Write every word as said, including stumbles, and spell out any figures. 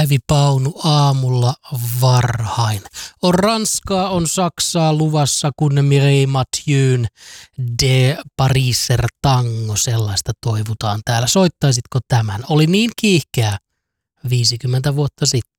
Päivi Paunu aamulla varhain. On Ranskaa, on Saksaa luvassa, kun Mireille Mathieu'n De Pariser Tango, sellaista toivutaan täällä. Soittaisitko tämän? Oli niin kiihkeä viisikymmentä vuotta sitten.